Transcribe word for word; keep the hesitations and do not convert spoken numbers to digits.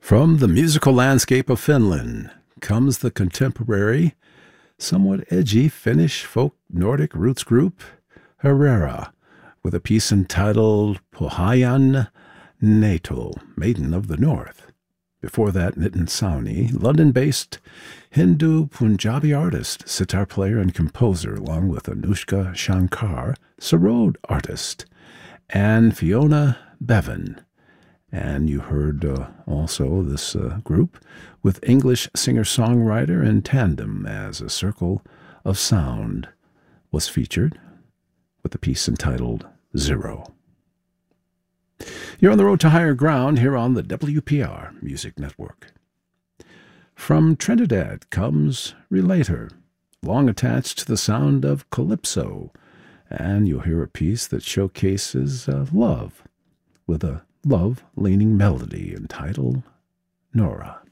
From the musical landscape of Finland comes the contemporary, somewhat edgy Finnish folk Nordic roots group, Herrera, with a piece entitled Pohjan Neito, Maiden of the North. Before that, Nitin Sawhney, London-based Hindu Punjabi artist, sitar player and composer, along with Anushka Shankar, Sarod artist, and Fiona Bevan. And you heard uh, also this uh, group with English singer-songwriter in tandem as A Circle of Sound was featured with a piece entitled Zero. You're on the road to higher ground here on the W P R Music Network. From Trinidad comes Relator, long attached to the sound of calypso, and you'll hear a piece that showcases uh, love with a love-leaning melody entitled Nora.